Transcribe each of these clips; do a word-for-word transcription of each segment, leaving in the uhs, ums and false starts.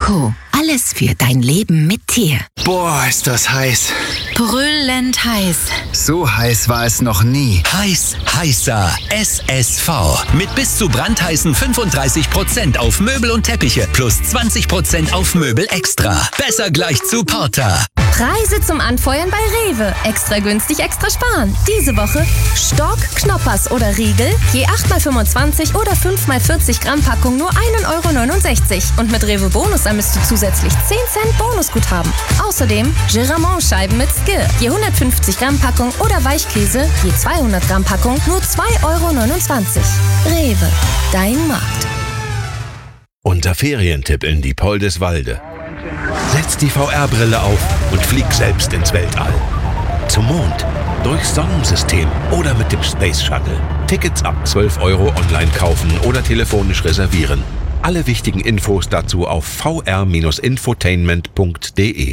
Co. Alles für dein Leben mit Tier. Boah, ist das heiß. Brüllend heiß. So heiß war es noch nie. Heiß, heißer S S V. Mit bis zu brandheißen fünfunddreißig Prozent auf Möbel und Teppiche plus zwanzig Prozent auf Möbel extra. Besser gleich zu Porter. Preise zum Anfeuern bei Rewe. Extra günstig, extra sparen. Diese Woche Stock, Knoppers oder Riegel, je acht mal fünfundzwanzig oder fünf mal vierzig Gramm Packung nur ein Euro neunundsechzig. Und mit Rewe Bonus ermisst du zusätzlich zehn Cent Bonusguthaben. Außerdem Geramont-Scheiben mit Skill, je hundertfünfzig Gramm Packung oder Weichkäse, je zweihundert Gramm Packung nur zwei Euro neunundzwanzig. Rewe, dein Markt. Unser Ferientipp in Diepoldeswalde. Setz die V R-Brille auf und flieg selbst ins Weltall. Zum Mond, durchs Sonnensystem oder mit dem Space Shuttle. Tickets ab zwölf Euro online kaufen oder telefonisch reservieren. Alle wichtigen Infos dazu auf v r Bindestrich infotainment punkt d e.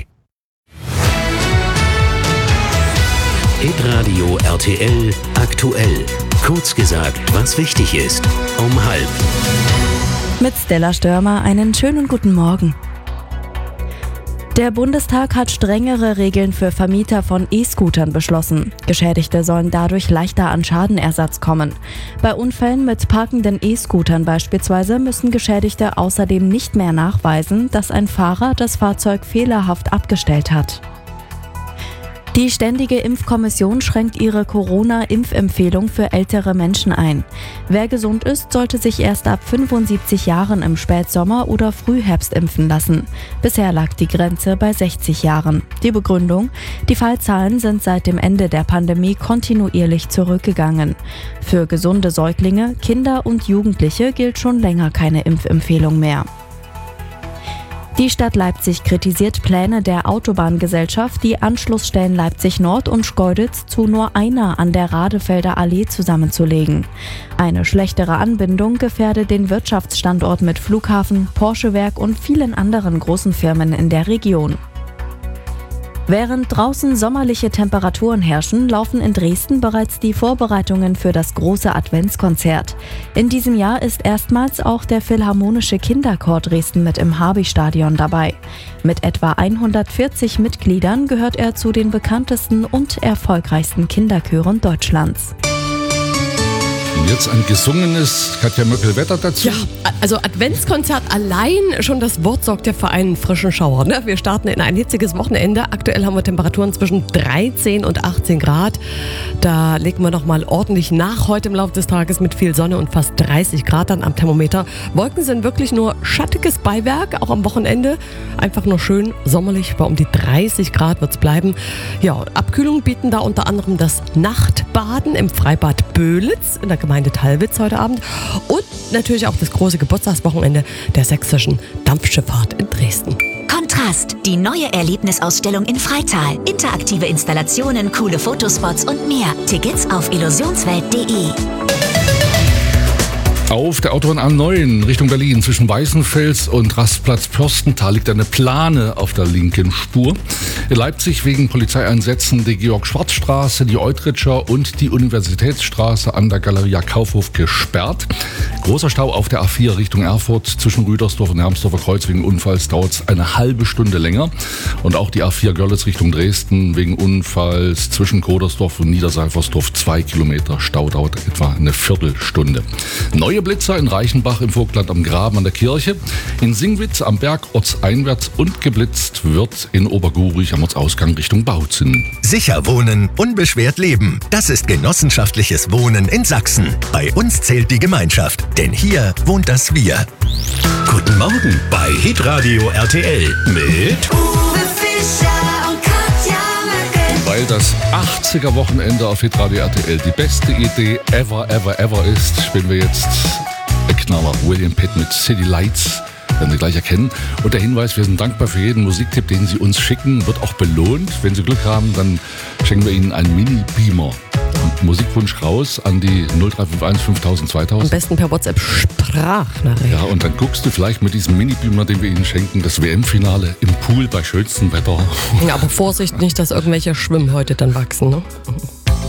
Hitradio R T L aktuell. Kurz gesagt, was wichtig ist. Um halb. Mit Stella Störmer einen schönen guten Morgen. Der Bundestag hat strengere Regeln für Vermieter von E-Scootern beschlossen. Geschädigte sollen dadurch leichter an Schadenersatz kommen. Bei Unfällen mit parkenden E-Scootern beispielsweise müssen Geschädigte außerdem nicht mehr nachweisen, dass ein Fahrer das Fahrzeug fehlerhaft abgestellt hat. Die Ständige Impfkommission schränkt ihre Corona-Impfempfehlung für ältere Menschen ein. Wer gesund ist, sollte sich erst ab fünfundsiebzig Jahren im Spätsommer oder Frühherbst impfen lassen. Bisher lag die Grenze bei sechzig Jahren. Die Begründung: Die Fallzahlen sind seit dem Ende der Pandemie kontinuierlich zurückgegangen. Für gesunde Säuglinge, Kinder und Jugendliche gilt schon länger keine Impfempfehlung mehr. Die Stadt Leipzig kritisiert Pläne der Autobahngesellschaft, die Anschlussstellen Leipzig Nord und Schkeuditz zu nur einer an der Radefelder Allee zusammenzulegen. Eine schlechtere Anbindung gefährde den Wirtschaftsstandort mit Flughafen, Porsche-Werk und vielen anderen großen Firmen in der Region. Während draußen sommerliche Temperaturen herrschen, laufen in Dresden bereits die Vorbereitungen für das große Adventskonzert. In diesem Jahr ist erstmals auch der Philharmonische Kinderchor Dresden mit im Habi-Stadion dabei. Mit etwa hundertvierzig Mitgliedern gehört er zu den bekanntesten und erfolgreichsten Kinderchören Deutschlands. Und jetzt ein gesungenes Katja Möckel-Wetter dazu. Ja, also Adventskonzert allein, schon das Wort sorgt ja für einen frischen Schauer. Ne? Wir starten in ein hitziges Wochenende. Aktuell haben wir Temperaturen zwischen dreizehn und achtzehn Grad. Da legen wir nochmal ordentlich nach heute im Laufe des Tages mit viel Sonne und fast dreißig Grad dann am Thermometer. Wolken sind wirklich nur schattiges Beiwerk, auch am Wochenende. Einfach nur schön sommerlich, bei um die dreißig Grad wird es bleiben. Ja, Abkühlung bieten da unter anderem das Nachtbaden im Freibad Böhlitz in der Gemeinde Thalwitz heute Abend und natürlich auch das große Geburtstagswochenende der sächsischen Dampfschifffahrt in Dresden. Kontrast, die neue Erlebnisausstellung in Freital. Interaktive Installationen, coole Fotospots und mehr. Tickets auf illusionswelt punkt de. Auf der Autobahn A neun Richtung Berlin zwischen Weißenfels und Rastplatz Pörstental liegt eine Plane auf der linken Spur. In Leipzig wegen Polizeieinsätzen die Georg-Schwarz-Straße, die Eutritscher und die Universitätsstraße an der Galeria Kaufhof gesperrt. Großer Stau auf der A vier Richtung Erfurt zwischen Rüdersdorf und Hermsdorfer Kreuz. Wegen Unfalls dauert es eine halbe Stunde länger. Und auch die A vier Görlitz Richtung Dresden wegen Unfalls zwischen Kodersdorf und Niederseifersdorf. Zwei Kilometer Stau dauert etwa eine Viertelstunde. Neue Blitzer in Reichenbach im Vogtland am Graben an der Kirche. In Singwitz am Berg ortseinwärts und geblitzt wird in Obergurich am Ortsausgang Richtung Bautzen. Sicher wohnen, unbeschwert leben. Das ist genossenschaftliches Wohnen in Sachsen. Bei uns zählt die Gemeinschaft, denn hier wohnt das Wir. Guten Morgen bei Hitradio R T L mit Uwe Fischer und Katja Möckel. Weil das achtziger-Wochenende auf Hitradio R T L die beste Idee ever, ever, ever ist, spielen wir jetzt ein Knaller. William Pitt mit City Lights. Werden Sie gleich erkennen. Und der Hinweis, wir sind dankbar für jeden Musiktipp, den Sie uns schicken, wird auch belohnt. Wenn Sie Glück haben, dann schenken wir Ihnen einen Mini-Beamer. Und Musikwunsch raus an die null drei fünf eins fünftausend zweitausend. Am besten per WhatsApp-Sprachnachricht. Ja, und dann guckst du vielleicht mit diesem Mini-Beamer, den wir Ihnen schenken, das W M-Finale im Pool bei schönstem Wetter. Ja, aber Vorsicht nicht, dass irgendwelche Schwimmhäute dann wachsen, ne?